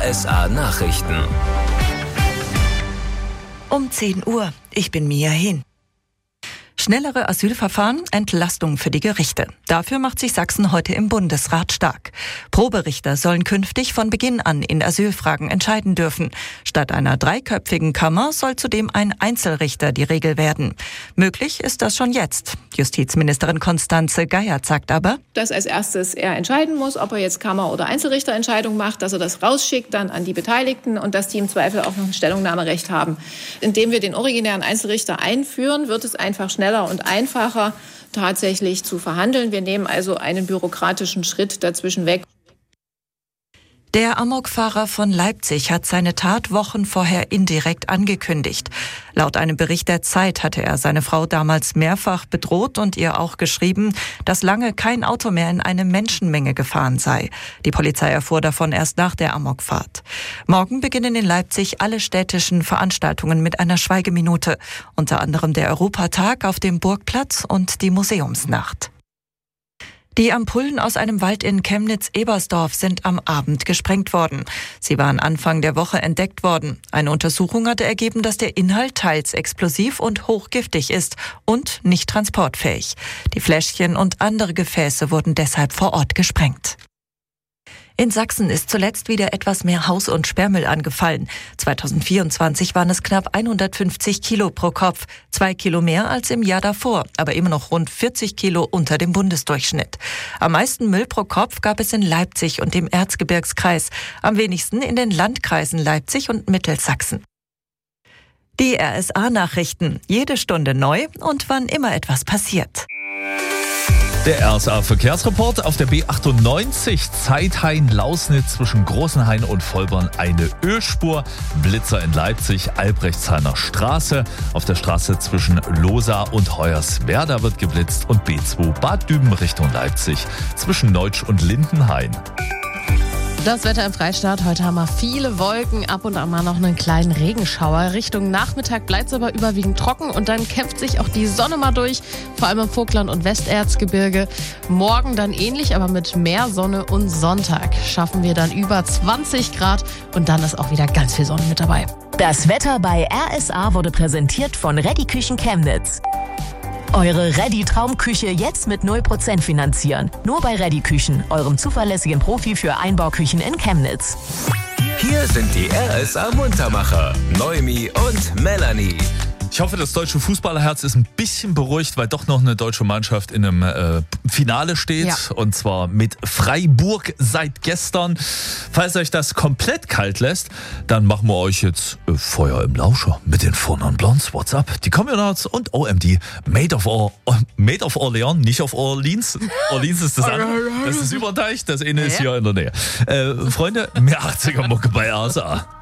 RSA Nachrichten. Um 10 Uhr. Ich bin Mia Hin. Schnellere Asylverfahren, Entlastung für die Gerichte. Dafür macht sich Sachsen heute im Bundesrat stark. Proberichter sollen künftig von Beginn an in Asylfragen entscheiden dürfen. Statt einer dreiköpfigen Kammer soll zudem ein Einzelrichter die Regel werden. Möglich ist das schon jetzt. Justizministerin Constanze Geiert sagt aber, dass als erstes er entscheiden muss, ob er jetzt Kammer- oder Einzelrichterentscheidung macht, dass er das rausschickt dann an die Beteiligten und dass die im Zweifel auch noch ein Stellungnahmerecht haben. Indem wir den originären Einzelrichter einführen, wird es einfach schneller und einfacher tatsächlich zu verhandeln. Wir nehmen also einen bürokratischen Schritt dazwischen weg. Der Amokfahrer von Leipzig hat seine Tat Wochen vorher indirekt angekündigt. Laut einem Bericht der Zeit hatte er seine Frau damals mehrfach bedroht und ihr auch geschrieben, dass lange kein Auto mehr in eine Menschenmenge gefahren sei. Die Polizei erfuhr davon erst nach der Amokfahrt. Morgen beginnen in Leipzig alle städtischen Veranstaltungen mit einer Schweigeminute, unter anderem der Europatag auf dem Burgplatz und die Museumsnacht. Die Ampullen aus einem Wald in Chemnitz-Ebersdorf sind am Abend gesprengt worden. Sie waren Anfang der Woche entdeckt worden. Eine Untersuchung hatte ergeben, dass der Inhalt teils explosiv und hochgiftig ist und nicht transportfähig. Die Fläschchen und andere Gefäße wurden deshalb vor Ort gesprengt. In Sachsen ist zuletzt wieder etwas mehr Haus- und Sperrmüll angefallen. 2024 waren es knapp 150 Kilo pro Kopf, 2 Kilo mehr als im Jahr davor, aber immer noch rund 40 Kilo unter dem Bundesdurchschnitt. Am meisten Müll pro Kopf gab es in Leipzig und im Erzgebirgskreis, am wenigsten in den Landkreisen Leipzig und Mittelsachsen. Die RSA-Nachrichten, jede Stunde neu und wann immer etwas passiert. Der RSA-Verkehrsreport auf der B98 Zeithain-Lausnitz zwischen Großenhain und Vollborn eine Ölspur. Blitzer in Leipzig, Albrechtshahner Straße. Auf der Straße zwischen Losa und Hoyerswerda wird geblitzt und B2 Bad Düben Richtung Leipzig zwischen Neutsch und Lindenhain. Das Wetter im Freistaat. Heute haben wir viele Wolken, ab und an mal noch einen kleinen Regenschauer. Richtung Nachmittag bleibt es aber überwiegend trocken und dann kämpft sich auch die Sonne mal durch, vor allem im Vogtland und Westerzgebirge. Morgen dann ähnlich, aber mit mehr Sonne und Sonntag schaffen wir dann über 20 Grad und dann ist auch wieder ganz viel Sonne mit dabei. Das Wetter bei RSA wurde präsentiert von Ready Küchen Chemnitz. Eure Ready-Traumküche jetzt mit 0% finanzieren. Nur bei Ready Küchen, eurem zuverlässigen Profi für Einbauküchen in Chemnitz. Hier sind die RSA Muntermacher, Noemi und Melanie. Ich hoffe, das deutsche Fußballerherz ist ein bisschen beruhigt, weil doch noch eine deutsche Mannschaft in einem Finale steht. Ja. Und zwar mit Freiburg seit gestern. Falls euch das komplett kalt lässt, dann machen wir euch jetzt Feuer im Lauscher mit den Four Blondes. What's up? Die Communards und OMD. Made of Orleans, nicht of Orleans. Orleans ist das andere. Das ist über den Teich, das eine ist hier in der Nähe. Freunde, mehr 80er Mucke bei RSA.